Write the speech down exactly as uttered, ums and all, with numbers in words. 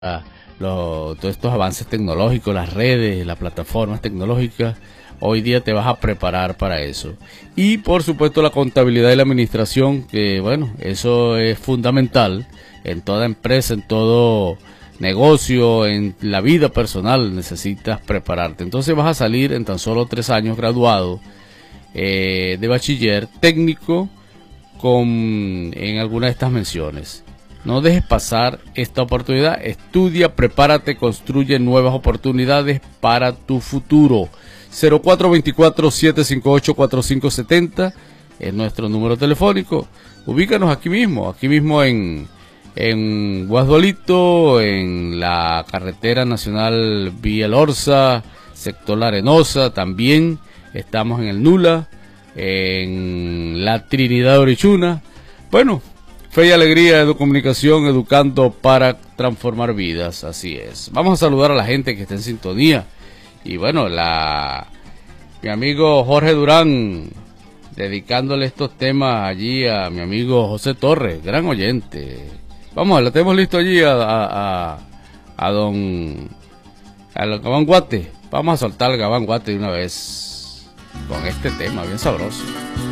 a lo- todos estos avances tecnológicos, las redes, las plataformas tecnológicas, hoy día te vas a preparar para eso. Y por supuesto la contabilidad y la administración, que bueno, eso es fundamental en toda empresa, en todo negocio, en la vida personal, necesitas prepararte. Entonces vas a salir en tan solo tres años graduado eh, de bachiller técnico con en alguna de estas menciones. No dejes pasar esta oportunidad. Estudia, prepárate, construye nuevas oportunidades para tu futuro. cero cuatro dos cuatro, siete cinco ocho, cuatro cinco siete cero es nuestro número telefónico. Ubícanos aquí mismo, aquí mismo en, en Guasdualito, en la carretera nacional Vía El Orza, sector La Arenosa. También estamos en el Nula, en la Trinidad de Orichuna. Bueno, fe y alegría de comunicación, educando para transformar vidas, así es. Vamos a saludar a la gente que está en sintonía. Y bueno, la mi amigo Jorge Durán, dedicándole estos temas allí a mi amigo José Torres, gran oyente. Vamos, lo tenemos listo allí a, a, a, a don al Gabán Guate. Vamos a soltar el Gabán Guate de una vez con este tema bien sabroso.